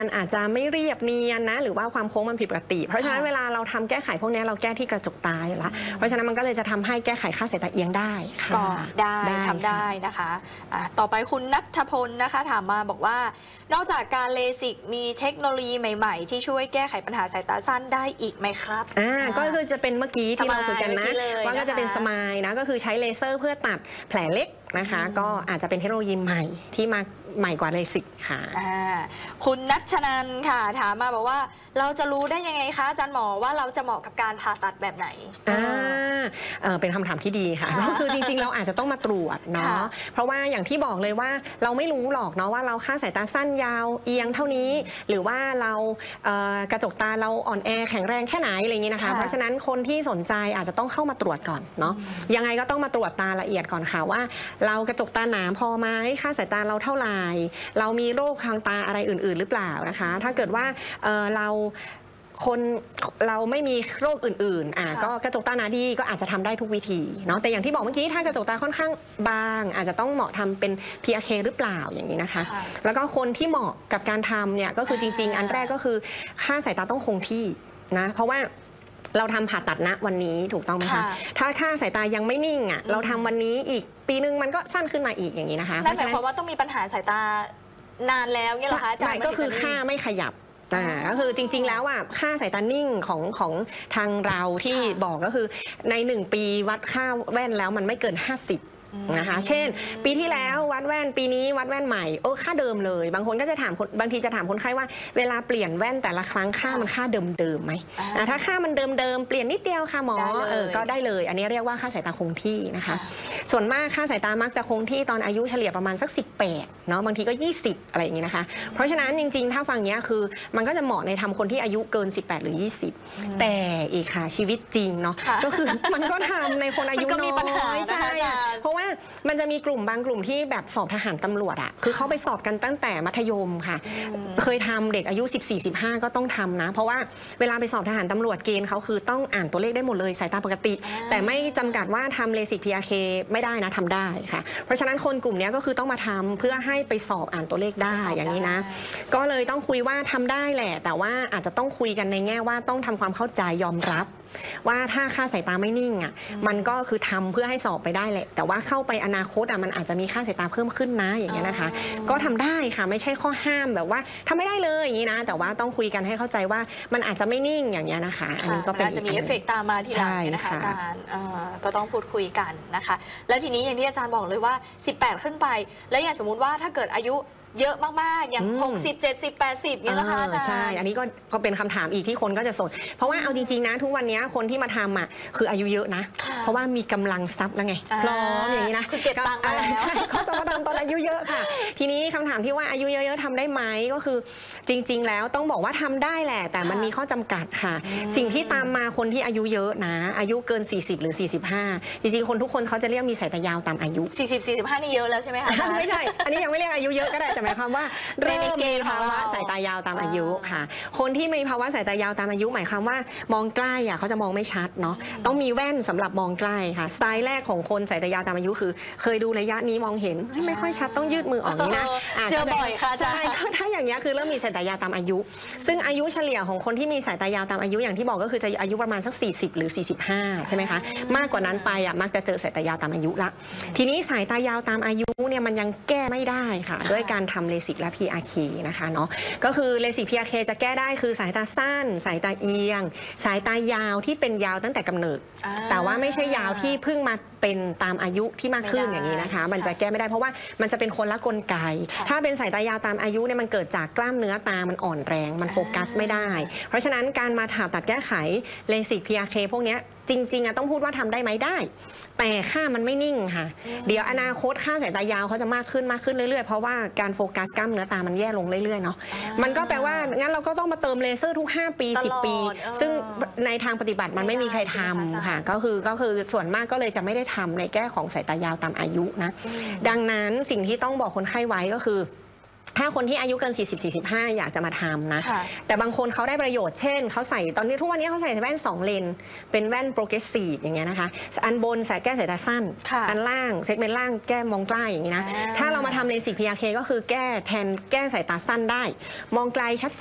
มันอาจจะไม่เรียบเนียนนะหรือว่าความโค้งมันผิดปกติเพราะฉะนั้นเวลาเราทำแก้ไขพวกนี้เราแก้ที่กระจกตาอยู่แล้วเพราะฉะนั้นมันก็เลยจะทำให้แก้ไขค่าสายตาเอียงได้ก็ได้ทำได้นะคะต่อไปคุณณัฐพลนะคะถามมาบอกว่านอกจากการเลสิกมีเทคโนโลยีใหม่ๆที่ช่วยแก้ไขปัญหาสายตาสั้นได้อีกไหมครับก็คือจะเป็นเมื่อกี้ที่เราคุยกันนะว่าก็จะเป็นสมายนะก็คือใช้เลเซอร์เพื่อตัดแผลเล็กนะคะก็อาจจะเป็นเทคโนโลยีใหม่ที่มาใหม่กว่าเลสิกค่ะคุณนัชนันค่ะถามมาบอกว่าเราจะรู้ได้ยังไงคะอาจารย์หมอว่าเราจะเหมาะกับการผ่าตัดแบบไหนเป็นคำถามที่ดีค่ะก็คือจริงๆเราอาจจะต้องมาตรวจเนาะเพราะว่าอย่างที่บอกเลยว่าเราไม่รู้หรอกเนาะว่าเราค่าสายตาสั้นยาวเอียงเท่านี้หรือว่าเรากระจกตาเราอ่อนแอแข็งแรงแค่ไหนอะไรอย่างนี้นะคะเพราะฉะนั้นคนที่สนใจอาจจะต้องเข้ามาตรวจก่อนเนาะยังไงก็ต้องมาตรวจตาละเอียดก่อนค่ะว่าเรากระจกตาหนาพอไหมค่าสายตาเราเท่าไหร่เรามีโรคทางตาอะไรอื่นๆหรือเปล่านะคะถ้าเกิดว่าเราไม่มีโรคอื่นๆก็กระจกตาหนาดีก็อาจจะทำได้ทุกวิธีเนาะแต่อย่างที่บอกเมื่อกี้ถ้ากระจกตาค่อนข้างบางอาจจะต้องเหมาะทำเป็น PRK หรือเปล่าอย่างนี้นะคะแล้วก็คนที่เหมาะกับการทำเนี่ยก็คือจริงๆอันแรกก็คือค่าสายตาต้องคงที่นะเพราะว่าเราทำผ่าตัดณวันนี้ถูกต้องไหมคะถ้าค่าสายตายังไม่นิ่งเราทำวันนี้อีกปีนึงมันก็สั้นขึ้นมาอีกอย่างนี้นะคะนั่นหมายความว่าต้องมีปัญหาสายตานานแล้วเนี่ยเหรอคะอาจารย์ก็คือค่าไม่ขยับก็คือจริงๆแล้วค่าสายตานิ่งของทางเราที่บอกก็คือใน1 ปีวัดค่าแว่นแล้วมันไม่เกิน 50นะคะเช่นปีที่แล้ววัดแว่นปีนี้วัดแว่นใหม่ค่าเดิมเลยบางคนก็จะถามบางทีจะถามคนไข้ว่าเวลาเปลี่ยนแว่นแต่ละครั้งค่ามันค่าเดิมไหมถ้าค่ามันเดิมเปลี่ยนนิดเดียวค่ะหมอก็ได้เลยอันนี้เรียกว่าค่าสายตาคงที่นะคะส่วนมากค่าสายตามักจะคงที่ตอนอายุเฉลี่ยประมาณสัก18เนาะบางทีก็20อะไรอย่างนี้นะคะเพราะฉะนั้นจริงๆถ้าฟังเนี้ยคือมันก็จะเหมาะในทำคนที่อายุเกิน18หรือ20แต่อีกค่ะชีวิตจริงเนาะก็คือมันก็ทำในคนอายุน้อยใช่เพราะว่ามันจะมีกลุ่มบางกลุ่มที่แบบสอบทหารตำรวจคือเขาไปสอบกันตั้งแต่มัธยมค่ะเคยทำเด็กอายุ14-15ก็ต้องทำนะเพราะว่าเวลาไปสอบทหารตำรวจเกณฑ์เขาคือต้องอ่านตัวเลขได้หมดเลยสายตาปกติแต่ไม่จำกัดว่าทำเลสิก PRK ไม่ได้นะทำได้ค่ะเพราะฉะนั้นคนกลุ่มนี้ก็คือต้องมาทำเพื่อให้ไปสอบอ่านตัวเลขได้อย่างนี้นะก็เลยต้องคุยว่าทำได้แหละแต่ว่าอาจจะต้องคุยกันในแง่ว่าต้องทำความเข้าใจยอมรับว่าถ้าค่าสายตาไม่นิ่งมันก็คือทำเพื่อให้สอบไปได้แหละแต่ว่าเข้าไปอนาคตมันอาจจะมีค่าสายตาเพิ่มขึ้นนะอย่างเงี้ยนะคะก็ทำได้ค่ะไม่ใช่ข้อห้ามแบบว่าทำไม่ได้เลยอย่างนี้นะแต่ว่าต้องคุยกันให้เข้าใจว่ามันอาจจะไม่นิ่งอย่างเงี้ยนะคะอันนี้ก็เป็นอาจจะมีเอฟเฟกต์ตามมาทีหลังนะคะอาจารย์ก็ต้องพูดคุยกันนะคะแล้วทีนี้อย่างที่อาจารย์บอกเลยว่า18ขึ้นไปแล้วอย่างสมมุติว่าถ้าเกิดอายุเยอะมากๆอย่าง60 70 80เนี่ยนะคะอาจารย์ใช่อันนี้ก็เป็นคำถามอีกที่คนก็จะสนเพราะว่าเอาจริงๆนะทุกวันนี้คนที่มาทำคืออายุเยอะนะเพราะว่ามีกำลังทรัพย์แล้วไงพร้อมอย่างนี้นะคือเก็บตังค์มาแล้วเขาจะมาทำตอนอายุเยอะค่ะทีนี้คำถามที่ว่าอายุเยอะๆทำได้ไหมก็คือจริงๆแล้วต้องบอกว่าทำได้แหละแต่มันมีข้อจำกัดค่ะสิ่งที่ตามมาคนที่อายุเยอะนะอายุเกิน40หรือ45จริงๆคนทุกคนเขาจะเรียกมีสายตายาวตามอายุ 40-45นี่เยอะแล้วใช่ไหมคะไม่ใช่อันนี้ยังไม่เรียกอายุเยอะก็ได้แต่หมายความว่าเริ่มมีภาวะสายตายาวตามอายุค่ะคนที่มีภาวะสายตายาวตามอายุหมายความว่ามองใกล้เขาจะมองไม่ชัดเนาะต้องมีแว่นสำหรับมองใกล้ค่ะไซส์แรกของคนสายตายาวตามอายุคือเคยดูระยะนี้มองเห็นไม่ค่อยชัดต้องยืดมือออกนี้นะเจอบ่อยค่ะใช่ถ้าอย่างนี้คือเริ่มมีสายตายาวตามอายุซึ่งอายุเฉลี่ยของคนที่มีสายตายาวตามอายุอย่างที่บอกก็คือจะอายุประมาณสัก40หรือ45ใช่ไหมคะมากกว่านั้นไปมักจะเจอสายตายาวตามอายุละทีนี้สายตายาวตามอายุเนี่ยมันยังแก้ไม่ได้ค่ะด้วยการทำเลสิกและ PRK นะคะเนาะก็คือเลสิก PRK จะแก้ได้คือสายตาสั้นสายตาเอียงสายตายาวที่เป็นยาวตั้งแต่กำเนิดแต่ว่าไม่ใช่ยาวที่เพิ่งมาเป็นตามอายุที่มากขึ้นอย่างนี้นะคะมันจะแก้ไม่ได้เพราะว่ามันจะเป็นคนละกลไกถ้าเป็นสายตายาวตามอายุเนี่ยมันเกิดจากกล้ามเนื้อตามันอ่อนแรงมันโฟกัสไม่ได้เพราะฉะนั้นการมาผ่าตัดแก้ไขเลสิก PRK พวกนี้จริงๆต้องพูดว่าทำได้ไหมได้แต่ค่ามันไม่นิ่งค่ะเดี๋ยวอนาคตค่าสายตายาวเขาจะมากขึ้นเรื่อยๆเพราะว่าการโฟกัสกล้ามเนื้อตามันแย่ลงเรื่อยๆเนาะมันก็แปลว่างั้นเราก็ต้องมาเติมเลเซอร์ทุก5 ปี10 ปีซึ่งในทางปฏิบัติมันไม่มีใครทำค่ะก็คือส่วนมากก็เลยจะไม่ได้ทำในแก้ของสายตายาวตามอายุนะดังนั้นสิ่งที่ต้องบอกคนไข้ไว้ก็คือถ้าคนที่อายุเกิน 40-45 อยากจะมาทำนะค่ะแต่บางคนเขาได้ประโยชน์เช่นเขาใส่ตอนนี้ทุกวันนี้เขาใส่แว่น 2 เลนเป็นแว่นโปรเกรสซีฟอย่างเงี้ยนะคะอันบนแก้สายตาสั้นค่ะอันล่างเซกเมนต์ล่างแก้มองใกล้อย่างนี้นะถ้าเรามาทำเลสิก PRK ก็คือแก้สายตาสั้นได้มองไกลชัด